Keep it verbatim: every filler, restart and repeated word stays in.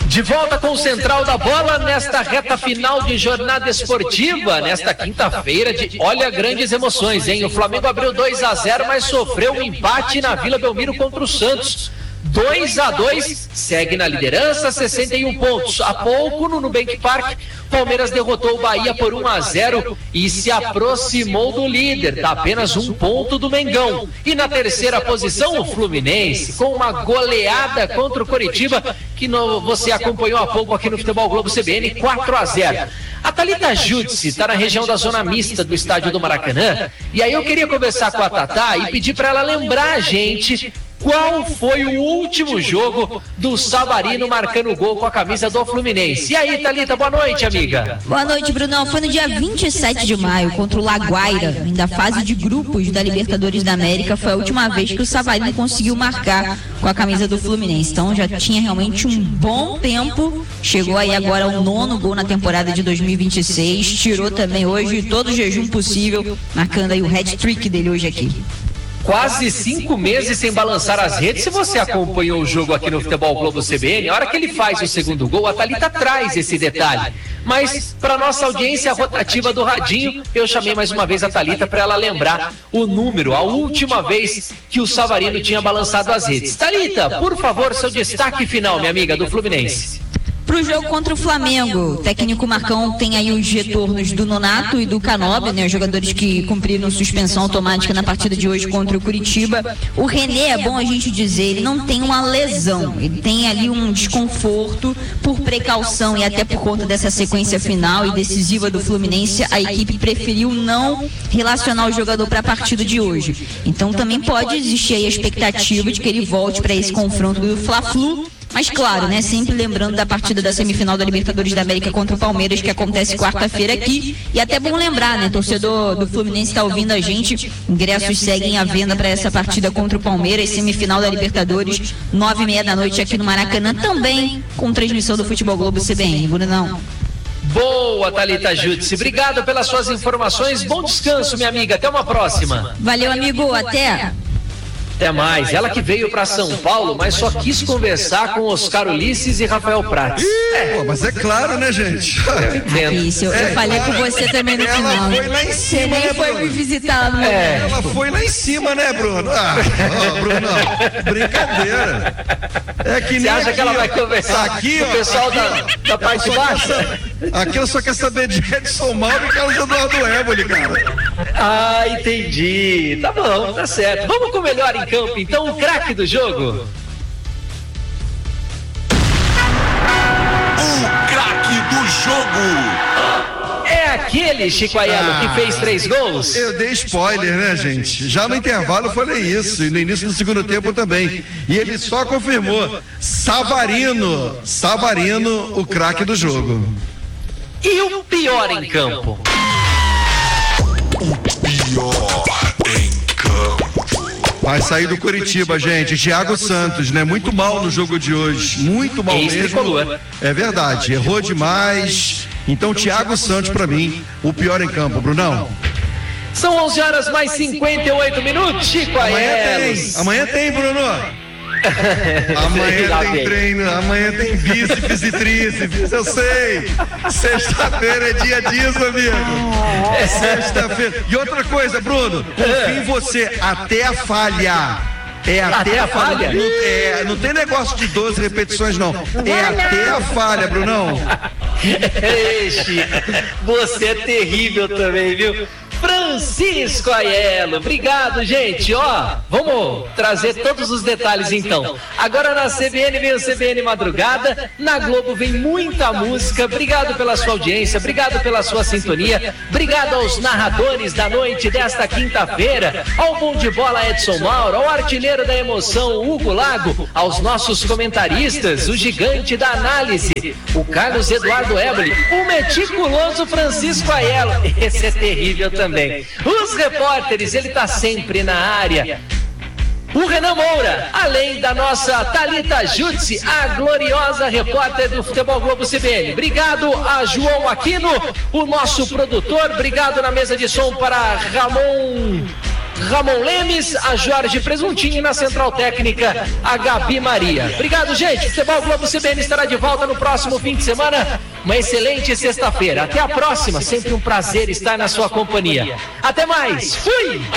De volta com o Central da Bola nesta reta final de jornada esportiva, nesta quinta-feira de olha grandes emoções, hein? O Flamengo abriu dois a zero, mas sofreu um empate na Vila Belmiro contra o Santos. dois a dois, segue na liderança, sessenta e um pontos. Há pouco, no Nubank Park, Palmeiras derrotou o Bahia por um a zero e se aproximou do líder, está apenas um ponto do Mengão. E na terceira posição, o Fluminense, com uma goleada contra o Coritiba, que no, você acompanhou há pouco aqui no Futebol Globo C B N, quatro a zero. A Thalita Judice está na região da zona mista do estádio do Maracanã, e aí eu queria conversar com a Tatá e pedir para ela lembrar a gente qual foi o último jogo do Savarino marcando gol com a camisa do Fluminense. E aí, Thalita, boa noite, amiga. Boa noite, Brunão. Foi no dia vinte e sete de maio, contra o Laguaira, da fase de grupos da Libertadores da América. Foi a última vez que o Savarino conseguiu marcar com a camisa do Fluminense. Então já tinha realmente um bom tempo. Chegou aí agora o nono gol na temporada de dois mil e vinte e seis. Tirou também hoje todo o jejum possível, marcando aí o hat-trick dele hoje aqui. Quase cinco meses sem balançar as redes. Se você acompanhou o jogo aqui no Futebol Globo C B N, a hora que ele faz o segundo gol, a Thalita traz esse detalhe. Mas, para nossa audiência rotativa do Radinho, eu chamei mais uma vez a Thalita para ela lembrar o número, a última vez que o Savarino tinha balançado as redes. Thalita, por favor, seu destaque final, minha amiga, do Fluminense. Para o jogo contra o Flamengo, o técnico Marcão tem aí os retornos do Nonato e do Canobi, né, os jogadores que cumpriram suspensão automática na partida de hoje contra o Curitiba. O René, é bom a gente dizer, ele não tem uma lesão, ele tem ali um desconforto por precaução e até por conta dessa sequência final e decisiva do Fluminense, a equipe preferiu não relacionar o jogador para a partida de hoje. Então também pode existir aí a expectativa de que ele volte para esse confronto do Fla-Flu. Mas claro, né, sempre lembrando da partida da semifinal da Libertadores da América contra o Palmeiras, que acontece quarta-feira aqui. E até bom lembrar, né, torcedor do Fluminense está ouvindo a gente, ingressos seguem à venda para essa partida contra o Palmeiras, semifinal da Libertadores, nove e meia da noite aqui no Maracanã, também com transmissão do Futebol Globo C B N. Brunão. Boa, Thalita Judice. Obrigado pelas suas informações. Bom descanso, minha amiga. Até uma próxima. Valeu, amigo. Até. Até mais. Ela que veio para São Paulo, mas só quis conversar com Oscar Ulisses e Rafael Prates. É, pô, mas é claro, né, gente? Eu Isso, eu, é, eu falei claro. com você também no final. Ela foi lá em Você cima, nem né, foi Bruno? me visitar, não É. Ela foi lá em cima, né, Bruno? Ah, oh, Bruno, brincadeira. É que nem Você acha aqui, que ela vai conversar aqui, com o ó, pessoal aqui, da, da parte de baixo? Aqui eu só quero saber de Edson Mauro e Carlos Eduardo Éboli, cara. Ah, entendi. Tá bom, tá certo. Vamos com o melhor em campo, então, o craque do jogo. O craque do jogo. É aquele, Chico Aiello, Ah, que fez três gols? Eu dei spoiler, né, gente? Já no intervalo eu falei isso, e no início do segundo tempo também. E ele só confirmou: Savarino, Savarino, o craque do jogo. E o pior em campo? Pior em campo. Vai sair do Curitiba, gente. Thiago Santos, né? Muito mal no jogo de hoje. Muito mal mesmo. Ex-tricolor. É verdade, errou demais. Então, Thiago Santos, pra mim, o pior em campo, Brunão. São onze horas mais cinquenta e oito minutos, Chico Amanhã Aiello. tem, amanhã tem, Bruno. Amanhã tem treino, amanhã tem bíceps e tríceps, eu sei. Sexta-feira é dia disso, amigo. É sexta-feira. E outra coisa, Bruno, confio em você até a falha. É até, Até a a falha. falha? Não, é, não tem negócio de doze repetições, não. É até a falha, Brunão. Ei, Chico, você é terrível também, viu? Francisco Aiello, obrigado, gente. Ó, vamos trazer todos os detalhes então. Agora na C B N vem o C B N Madrugada, na Globo vem muita música. Obrigado pela sua audiência, obrigado pela sua sintonia, obrigado aos narradores da noite desta quinta-feira, ao bom de bola Edson Mauro, ao artilheiro da emoção Hugo Lago, aos nossos comentaristas, o gigante da análise, o Carlos Eduardo Éboli, o meticuloso Francisco Aiello, esse é terrível também. Os repórteres, ele tá sempre na área. O Renan Moura, além da nossa Thalita Judice, a gloriosa repórter do Futebol Globo C B N. Obrigado a João Aquino, o nosso produtor. Obrigado na mesa de som para Ramon Ramon Lemes, a Jorge Presuntinho e na central técnica, a Gabi Maria. Obrigado, gente. O Futebol Globo C B N estará de volta no próximo fim de semana. Uma excelente sexta-feira. Até a próxima. Sempre um prazer estar na sua companhia. Até mais. Fui!